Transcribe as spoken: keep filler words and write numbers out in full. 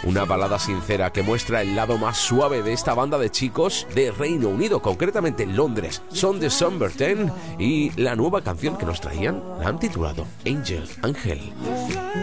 una balada sincera que muestra el lado más suave de esta banda de chicos de Reino Unido, concretamente en Londres. Son December diez y la nueva canción que nos traían la han titulado Angel, Ángel.